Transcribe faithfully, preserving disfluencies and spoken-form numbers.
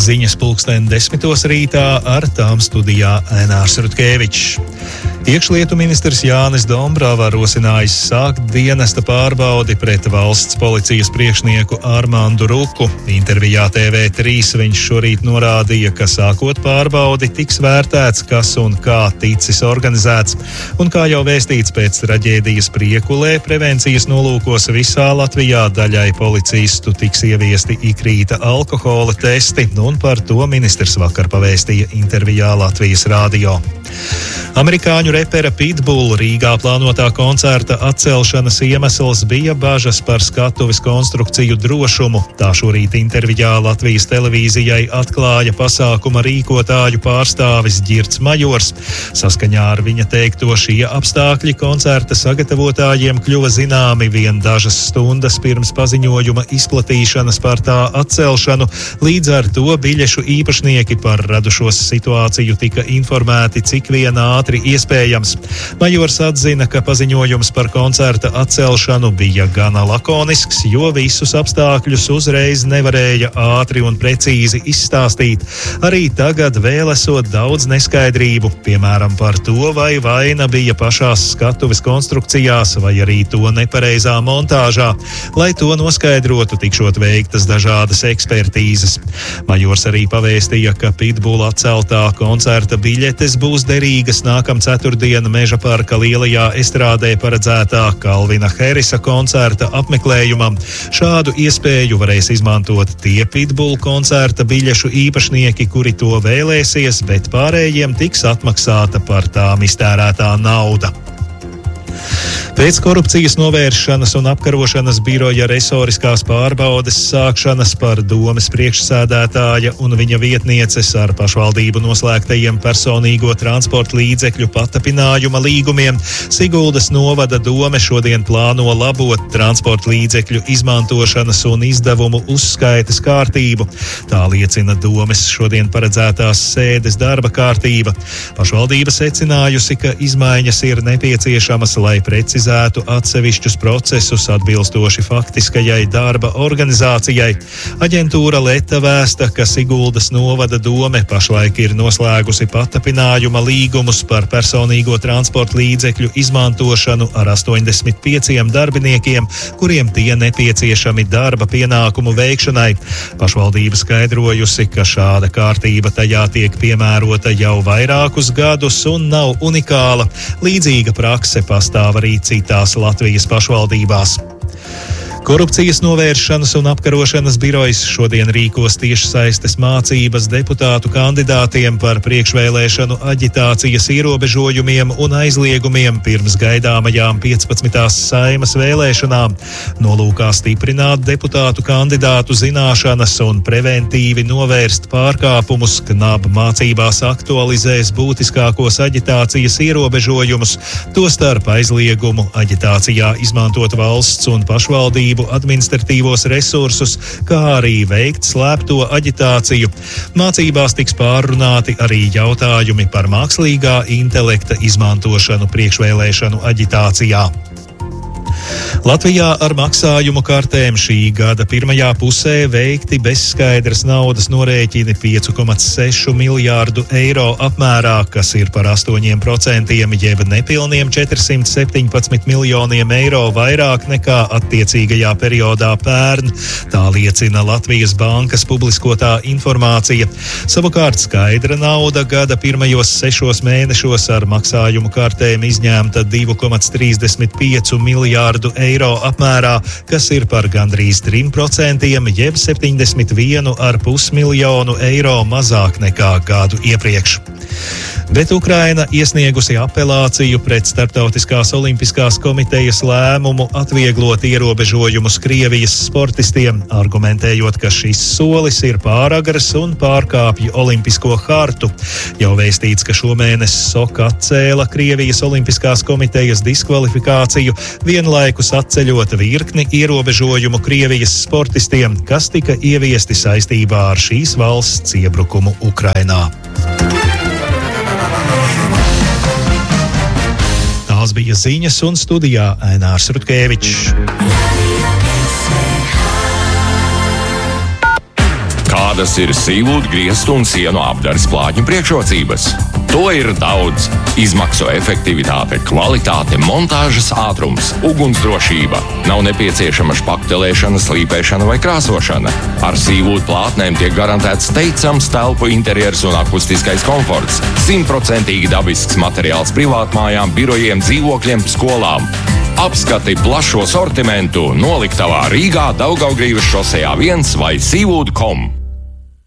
Ziņas pulksten desmitos rītā, ar tām studijā Ainārs Rutkevičs. Iekšlietu ministrs Jānis Dombrava rosinājis sākt dienesta pārbaudi pret valsts policijas priekšnieku Armandu Ruku. Intervijā T V trīs viņš šorīt norādīja, ka sākot pārbaudi tiks vērtēts, kas un kā ticis organizēts. Un kā jau vēstīts pēc traģēdijas Priekulē, prevencijas nolūkos visā Latvijā daļai policistu tiks ieviesti ikrīta alkohola testi, un par to ministrs vakar pavēstīja intervijā Latvijas radio. Amerikāņu repera Pitbull Rīgā plānotā koncerta atcelšanas iemesls bija bažas par skatuves konstrukciju drošumu. Tā šorīt intervijā Latvijas televīzijai atklāja pasākuma rīkotāju pārstāvis Ģirds Majors. Saskaņā ar viņa teikto, šie apstākļi koncerta sagatavotājiem kļuva zināmi vien dažas stundas pirms paziņojuma izplatīšanas par tā atcelšanu. Līdz ar to biļešu īpašnieki par radušos situāciju tika informēti cik vien ātri iespējams. Majors atzina, ka paziņojums par koncerta atcelšanu bija gana lakonisks, jo visus apstākļus uzreiz nevarēja ātri un precīzi izstāstīt. Arī tagad vēl esot daudz neskaidrību, piemēram par to, vai vaina bija pašās skatuves konstrukcijās, vai arī to nepareizā montāžā. Lai to noskaidrotu, tikšot veiktas dažādas ekspertīzes. Majors arī pavēstīja, ka Pitbull atceltā koncerta biļetes būs derīgas nākam ceturtdien Meža parka lielajā estrādē paredzētā Kalvina Harrisa koncerta apmeklējumam. Šādu iespēju varēs izmantot tie Pitbull koncerta biļešu īpašnieki, kuri to vēlēsies, bet pārējiem tiks atmaksāta par tām iztērētā nauda. Pēc korupcijas novēršanas un apkarošanas biroja resoriskās pārbaudes sākšanas par domes priekšsēdētāja un viņa vietnieces ar pašvaldību noslēgtajiem personīgo transporta līdzekļu patapinājuma līgumiem, Siguldas novada dome šodien plāno labot transporta līdzekļu izmantošanas un izdevumu uzskaites kārtību. Tā liecina domes šodien paredzētās sēdes darba kārtība. Pašvaldība secinājusi, ka izmaiņas ir nepieciešamas, lai precizētu atsevišķus procesus atbilstoši faktiskajai darba organizācijai. Aģentūra Leta vēsta, ka Siguldas novada dome pašlaik ir noslēgusi patapinājuma līgumus par personīgo transporta līdzekļu izmantošanu ar astoņdesmit pieciem darbiniekiem, kuriem tie nepieciešami darba pienākumu veikšanai. Pašvaldība skaidrojusi, ka šāda kārtība tajā tiek piemērota jau vairākus gadus un nav unikāla. Līdzīga prakse pastāv arī citās Latvijas pašvaldībās. Korupcijas novēršanas un apkarošanas birojs šodien rīkos tiešsaistes mācības deputātu kandidātiem par priekšvēlēšanu aģitācijas ierobežojumiem un aizliegumiem pirms gaidāmajām piecpadsmitās Saeimas vēlēšanām. Nolūkā stiprināt deputātu kandidātu zināšanas un preventīvi novērst pārkāpumus, KNAB mācībās aktualizēs būtiskākos aģitācijas ierobežojumus, tostarp aizliegumu aģitācijā izmantot valsts un pašvaldību administratīvos resursus, kā arī veikt slēpto aģitāciju. Mācībās tiks pārrunāti arī jautājumi par mākslīgā intelekta izmantošanu priekšvēlēšanu aģitācijā. Latvijā ar maksājumu kartēm šī gada pirmajā pusē veikti bezskaidras naudas norēķini pieci komats seši miljārdu eiro apmērā, kas ir par astoņiem procentiem jeb nepilniem četrsimt septiņpadsmit miljoniem eiro vairāk nekā attiecīgajā periodā pērn. Tā liecina Latvijas bankas publiskotā informācija. Savukārt skaidra nauda gada pirmajos sešos mēnešos ar maksājumu kartēm izņemta divi komats trīsdesmit pieci miljārdu eiro apmērā, kas ir par gandrīz trim procentiem, jeb septiņdesmit vienu ar pus miljonu eiro mazāk nekā gadu iepriekš. Bet Ukraina iesniegusi apelāciju pret Starptautiskās olimpiskās komitejas lēmumu atvieglot ierobežojumus Krievijas sportistiem, argumentējot, ka šis solis ir pāragrs un pārkāpj olimpisko hartu. Jau vēstīts, ka šomēnes SOK atcēla Krievijas olimpiskās komitejas diskvalifikāciju, vienlaikus atceļot virkni ierobežojumu Krievijas sportistiem, kas tika ieviesti saistībā ar šīs valsts iebrukumu Ukrainā. Tās bija ziņas, un studijā Ainārs Rutkevičs. Kādas ir Seawood griestu un sienu apdares plātņu priekšrocības? To ir daudz. Izmaksu efektivitāte, kvalitāte, montāžas ātrums, ugunsdrošība. Nav nepieciešama špaktelēšana, slīpēšana vai krāsošana. Ar Seawood plātnēm tiek garantēts teicams telpu interjers un akustiskais komforts. Simtprocentīgi dabisks materiāls privātmājām, birojiem, dzīvokļiem, skolām. Apskati plašo sortimentu noliktavā Rīgā, Daugavgrīvas šosejā viens vai seawood punkt com.